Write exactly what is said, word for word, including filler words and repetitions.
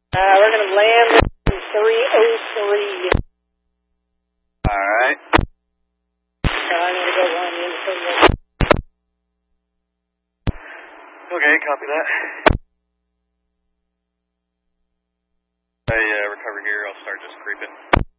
Uh, we're going to land in three oh three. All right. So I'm going to go one in from the... Okay, copy that. Hey, uh, recover here. I'll start just creeping.